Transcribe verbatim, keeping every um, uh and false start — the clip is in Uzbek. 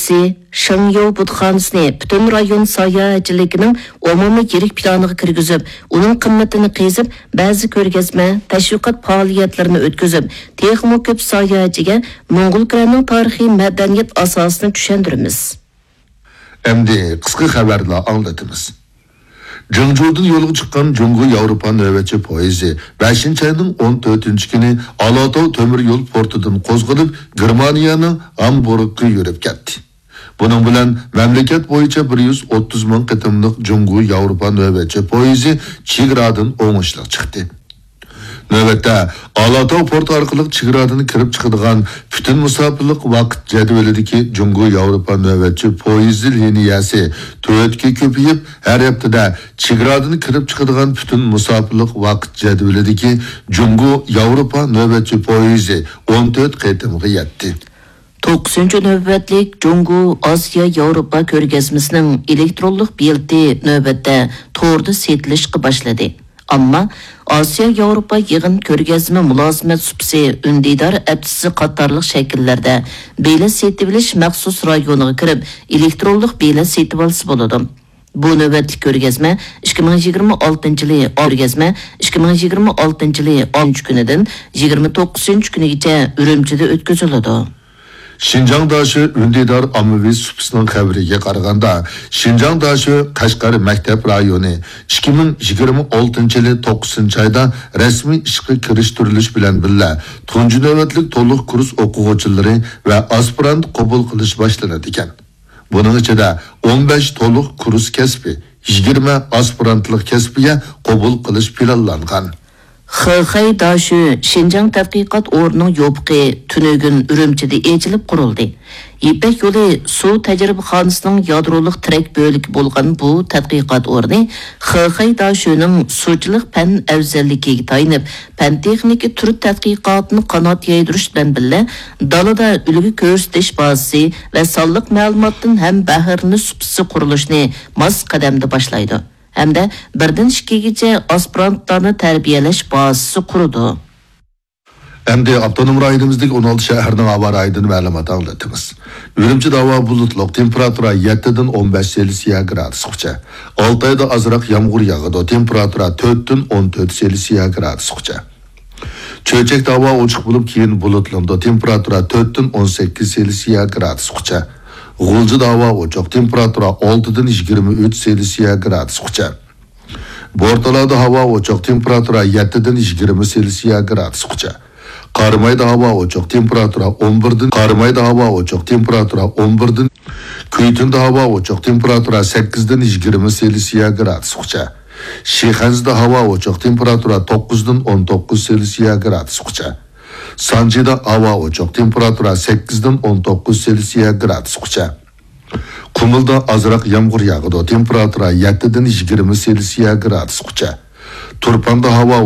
Reysi, Şangyou butxanasını bütün rayon sayohatchiligining umumiy yirik planiga kirgizib, uning qimmatini qezib, ba'zi ko'rgazma, tashviqot faoliyatlarini o'tkazib, texmo ko'p sayohatchiga Mo'ng'ullarning tarixiy madaniyat asosini tushuntiramiz. Endi qisqa xabarlar anglatamiz. Jingzhoudan yo'lga chiqqan Jungo Yevropa navbatchi poyezdi beshinchi ayning o'n to'rtinchi kuni Alatov temir yo'l portidan qo'zg'alib, Germaniyaning Hamburgga yurib ketdi. Bunun bilan mamlakat bo'yicha bir yuz o'ttiz ming qitimliq Jungo Yevropa navbatchi poyezdi chegaradan o'ngishli chiqdi. Növbətdə Alatov port orqali chegaradan kirib chiqadigan bütün musofirlik vaqt jadvalidagi Jungo Yevropa navbatchi poyezdi liniyasi to'rtga ko'payib, har haftada chegaradan kirib chiqadigan bütün musofirlik vaqt jadvalidagi Jungo Yevropa navbatchi poyezdi o'n to'rt qitimga yetdi. to'qqizinchi navbatlik Jungo Osiyo Yevropa ko'rgazmasining elektronlik bileti navbatda to'rda setilishga boshladi. Ammo Osiyo Yevropa yig'in ko'rgazma mulozimat supsi undidor aptisi qatorliq shakllarda bilet setib olish maxsus rayoniga kirib, elektronlik bilet setib olsa bo'ladi. Bu navbatlik ko'rgazma ikki ming yigirma oltinchi yil ko'rgazma ikki ming yigirma oltinchi yil o'ninchi kunidan yigirma to'qqizinchi kunigacha Urumchida o'tkaziladi. Şinjan daşı ündidar ammaviy supisining xabariga qaraganda, Şinjan daşı Qashqar maktab rayoni ikki ming yigirma oltinchi yil to'qqizinchi oyda rasmiy ishga kirishtirilish bilan birga tunji navbatlik to'liq kurs o'quvchilari va aspirant qabul qilish boshlanadi ekan. Buning ichida o'n besh to'liq kurs kasbi, yigirma aspirantlik kasbiga qabul qilish planlangan. Xixay Daşı Şinjan tadqiqot o'rnining yo'piqi tunugun Urumchida echilib qurildi. İpek yo'li suv tajribaxonasining yadroliq tirak bo'ligi bo'lgan bu tadqiqot o'rni Xixay Daşıning suvchilik fan afzalligiga tayanib, fan texnika turi tadqiqotini qanot yaydirish bilan birga dalada ulgu ko'rsatish bazasi va sonliq ma'lumotdan ham bahrni supsi qurilishni mos qadamda boshlaydi. Hamda birdan ikkigacha aspirantlarni tarbiyalash bazasi qurdi. Endi avtonom rayonimizdagi o'n olti shaharning havo rayonidan ma'lumot anglatamiz. Urumchida havo bulutli, temperatura yettidan o'n besh Selsiya gradusgacha. Oltayda azroq yomg'ir yog'adi, temperatura to'rtdan o'n to'rt Selsiya gradusgacha. Cho'chakda havo ochiq bo'lib, keyin bulutlanadi, temperatura to'rtdan o'n sakkiz Selsiya gradusgacha. G'uljida havo ochiq, temperatura oltidan yigirma uch Selsiya gradusgacha. Bortalarda havo ochiq, temperatura yettidan yigirma Selsiya gradusgacha. Qarimayda havo ochiq, temperatura o'n birdan Qarimayda havo ochiq, temperatura o'n birdan Kuytinda havo ochiq, temperatura sakkizdan yigirma Selsiya gradusgacha. Shixanzda havo ochiq, temperatura to'qqizdan o'n to'qqiz Selsiya gradusgacha. Sanjida havo ochiq, temperatura sakkizdan o'n to'qqiz Selsiya gradusgacha. Qumulda azroq yomg'ir yog'adi, temperatura yettidan yigirma Selsiya gradusgacha. Turpanda havo